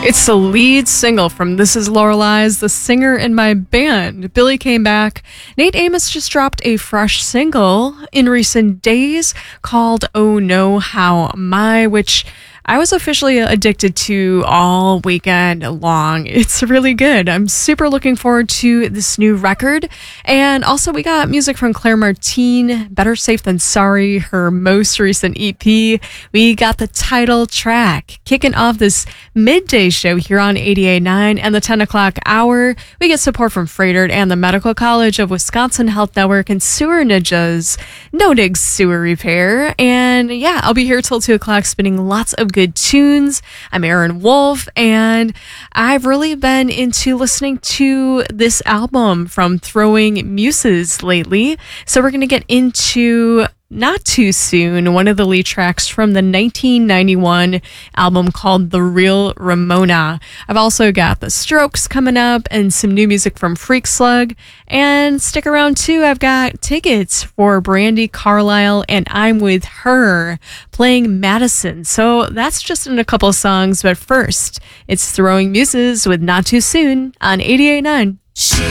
It's the lead single from This Is Lorelai's The Singer in My Band. Billy came back. Nate Amos just dropped a fresh single in recent days called Oh No How Am I, which I was officially addicted to all weekend long. It's really good. I'm super looking forward to this new record. And also we got music from Claire Martine, Better Safe Than Sorry, her most recent EP. We got the title track. Kicking off this midday show here on 88.9 and the 10 o'clock hour, we get support from Freighted and the Medical College of Wisconsin Health Network and Sewer Ninjas, No Dig Sewer Repair. And yeah, I'll be here till 2 o'clock spinning lots of good tunes. I'm Aaron Wolf, and I've really been into listening to this album from Throwing Muses lately. So we're going to get into Not Too Soon, one of the lead tracks from the 1991 album called The Real Ramona. I've also got The Strokes coming up and some new music from Freak Slug. And stick around too, I've got tickets for Brandi Carlile and I'm With Her playing Madison. So that's just in a couple of songs, but first, it's Throwing Muses with Not Too Soon on 88.9.